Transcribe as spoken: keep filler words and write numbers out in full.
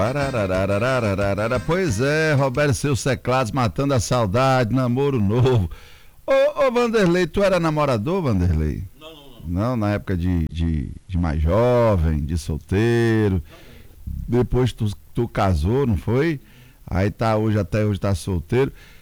Arararararararara. Pois é, Roberto Seus Teclados matando a saudade, namoro novo. Ô, ô Vanderlei, tu era namorador, Vanderlei? Não, não, não. Não, na época de, de, de mais jovem, de solteiro. Depois tu, tu casou, não foi? Aí tá hoje, até hoje tá solteiro.